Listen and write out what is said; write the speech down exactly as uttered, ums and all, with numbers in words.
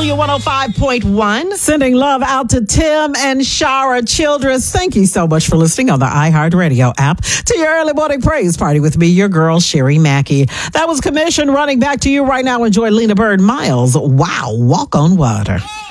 W one oh five point one. Sending love out to Tim and Shara Childress. Thank you so much for listening on the iHeartRadio app to your early morning praise party with me, your girl, Sherry Mackey. That was Commission running back to you right now. Enjoy Lena Bird Miles. Wow, walk on water.